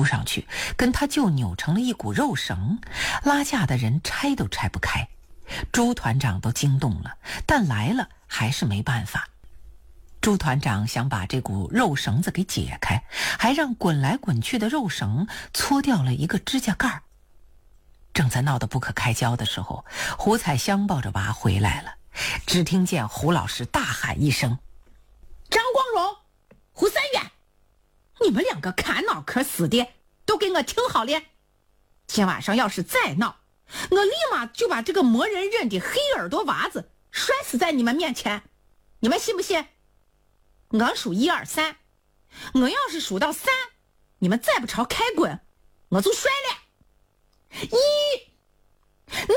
扑上去，跟他舅扭成了一股肉绳，拉架的人拆都拆不开。朱团长都惊动了，但来了还是没办法。朱团长想把这股肉绳子给解开，还让滚来滚去的肉绳搓掉了一个指甲盖。正在闹得不可开交的时候，胡彩香抱着娃回来了，只听见胡老师大喊一声：“ 张光荣，胡三元，你们两个看脑壳死的，都给我听好了！今晚上要是再闹，我立马就把这个没人认的黑耳朵娃子摔死在你们面前，你们信不信？我数1、2、3，我要是数到3，你们再不朝开滚，我就摔了。1、2。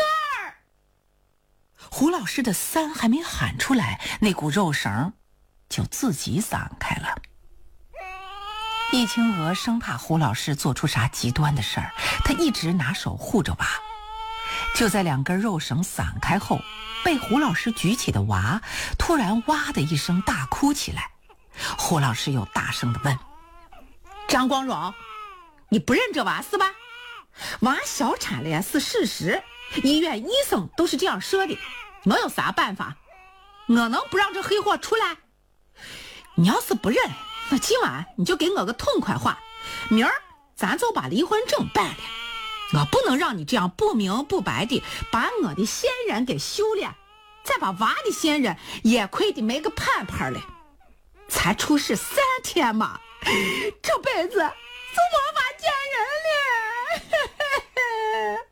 胡老师的3还没喊出来，那股肉绳就自己散开了。易清娥生怕胡老师做出啥极端的事儿，她一直拿手护着娃。就在2根肉绳散开后，被胡老师举起的娃突然哇的一声大哭起来。胡老师又大声地问：“ 张光荣，你不认这娃是吧？娃小产了是事实，医院医生都是这样说的，我有啥办法？我能不让这黑货出来？你要是不认，那今晚你就给我个痛快话，明儿咱就把离婚证办了。我不能让你这样不明不白的把我的先人给休了，再把娃的先人也亏得没个盼盼了。才出事3天嘛，这辈子就没法见人了。”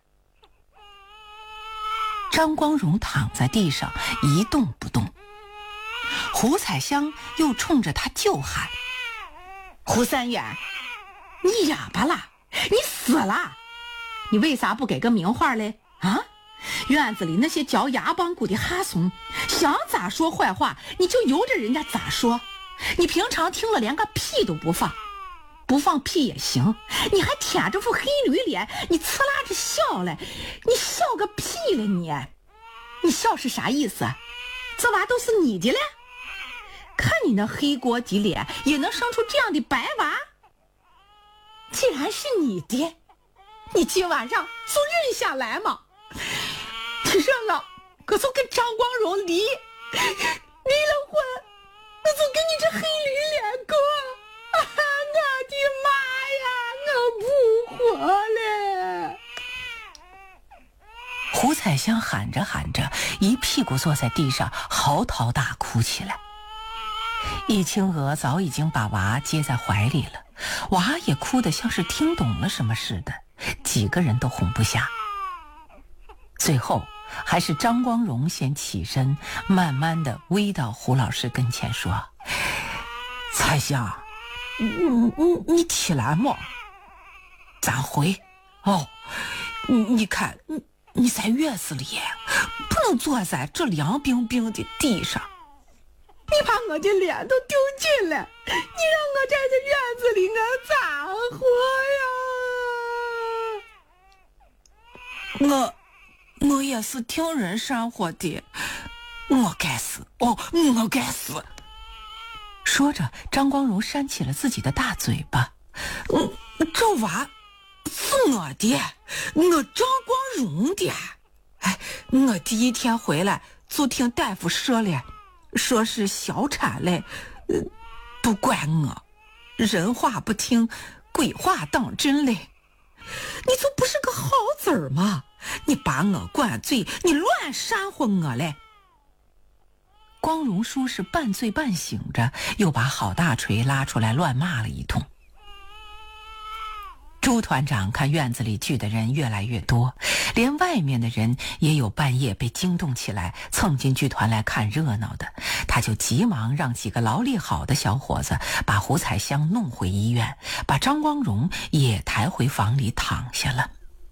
张光荣躺在地上一动不动。胡彩香又冲着他舅喊：“ 胡三元，你哑巴了，你死了，你为啥不给个名话嘞？啊，院子里那些嚼牙帮骨的哈怂，想咋说坏话你就由着人家咋说。你平常听了连个屁都不放，不放屁也行，你还舔着副黑驴脸，你呲啦着笑嘞，你笑个屁了你笑是啥意思？这娃都是你的了？看你那黑锅底脸也能生出这样的白娃？既然是你的，你今晚上就认下来嘛。你认了，我就跟张光荣离了婚，我就跟你这黑驴脸过。我的妈呀，我不活了！ 胡彩香喊着喊着，一屁股坐在地上，嚎啕大哭起来。易清娥早已经把娃接在怀里了，娃也哭得像是听懂了什么似的，几个人都哄不下。最后还是张光荣先起身，慢慢地偎到胡老师跟前说：“彩香，你起来嘛，咱回哦。你看你在院子里不能坐在这凉冰冰的地上。 你把我的脸都丢尽了，你让我在这院子里我咋活呀？我也是听人煽火的，我该死哦，我该死！”说着，张光荣扇起了自己的大嘴巴。这娃是我的，我张光荣的。哎，我第一天回来就听大夫说了，说是小产嘞，都怪我，人话不听，鬼话当真嘞。你就不是个好子儿吗？你把我灌醉，你乱煽乎我嘞！光荣叔是半醉半醒着，又把郝大锤拉出来乱骂了一通。朱团长看院子里聚的人越来越多，连外面的人也有半夜被惊动起来蹭进剧团来看热闹的，他就急忙让几个劳力好的小伙子把胡彩香弄回医院，把张光荣也抬回房里躺下了。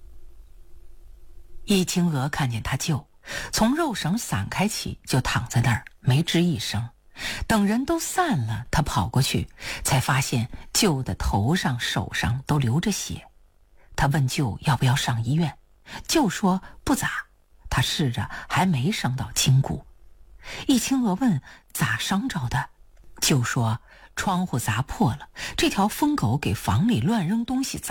易清娥看见他舅从肉绳散开起就躺在那儿没吱一声，等人都散了，他跑过去才发现舅的头上手上都流着血。他问舅要不要上医院，舅说不咋，他试着还没伤到筋骨。易清娥问咋伤着的，舅说窗户砸破了，这条疯狗给房里乱扔东西砸